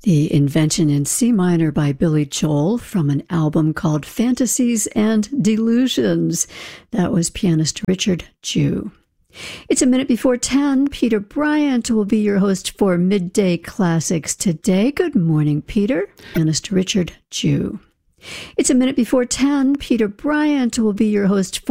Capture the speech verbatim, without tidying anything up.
The Invention in C minor by Billy Joel from an album called Fantasies and Delusions. That was pianist Richard Jew. It's a minute before ten. Peter Bryant will be your host for Midday Classics today. Good morning, Peter. Pianist Richard Jew. It's a minute before ten. Peter Bryant will be your host for